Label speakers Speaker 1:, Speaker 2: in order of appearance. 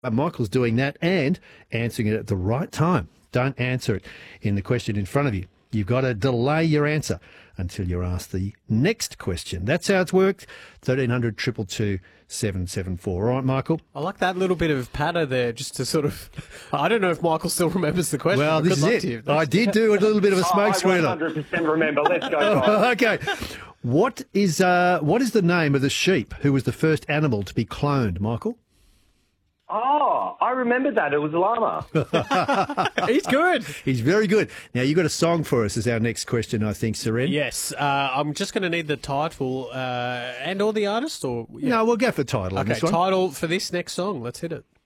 Speaker 1: Michael's doing that and answering it at the right time. Don't answer it in the question in front of you. You've got to delay your answer until you're asked the next question. That's how it's worked. 1300 222 774. All right, Michael?
Speaker 2: I like that little bit of patter there just to sort of... I don't know if Michael still remembers the question.
Speaker 1: Well, this is it. I did do a little bit of a smoke screener.
Speaker 3: I 100% remember. Let's go, guys.
Speaker 1: Okay. What is the name of the sheep who was the first animal to be cloned, Michael?
Speaker 3: Oh, I remember that. It was a llama.
Speaker 2: He's good.
Speaker 1: He's very good. Now, you got a song for us as our next question, I think, Seren.
Speaker 2: Yes. I'm just going to need the title and or the artist, or...
Speaker 1: No, we'll go for title on
Speaker 2: Okay,
Speaker 1: this one.
Speaker 2: title for this next song. Let's hit it.